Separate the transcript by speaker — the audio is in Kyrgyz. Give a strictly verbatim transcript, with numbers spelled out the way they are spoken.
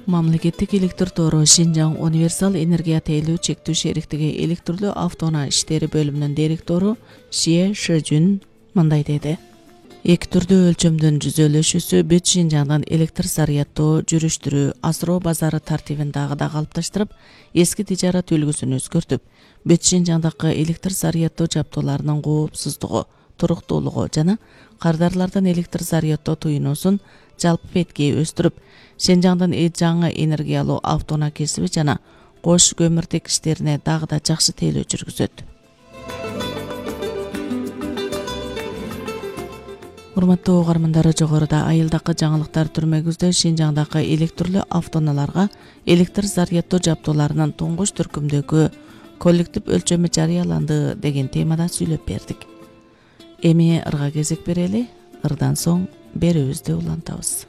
Speaker 1: Мамлекеттик электр тору Шинжаң универсал энергия тейлүү чектүү шериктиги электрлүү автоунаа иштери бөлүмүнүн директору Шие Шижүн мындай деди. Эки түрдүү өлчөмдүн жүзөлөшүүсү бүт Шинжаңдан электр зарядтоо, жүрүштүрүү, асыроо базары тартибин дагы да калыпташтырып, эски тижарат үлгүсүн өзгөртүп, бүт Шинжаңдагы электр зарядтоо жабдууларынын коопсуздугу, туруктуулугу жана кардарлардан электр зарядтоо туюнуусун жалпы бетки өстүрүп, Шинжаңдын жаңы энергиялуу автоунаа кесиби жана кош көмүртек иштерине дагы да жакшы тейлөө жүргүзөт. Урматтуу угармандары, жогоруда айылдакы жаңылыктар түрмөгүздө Шинжаңдагы электрлүү автоунааларга электр зарядтоо жабдууларынын туңгуч түркүмдөгү коллектив өлчөмү жарыяланды деген темада сүйлөп бердик. Эми ырга кезек берели, ырдан соң берүүбүздү улантабыз.